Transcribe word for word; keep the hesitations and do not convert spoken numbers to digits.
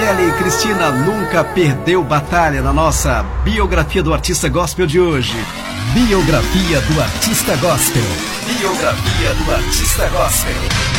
Gisele Cristina nunca perdeu batalha na nossa biografia do artista gospel de hoje. Biografia do artista gospel. Biografia do artista gospel.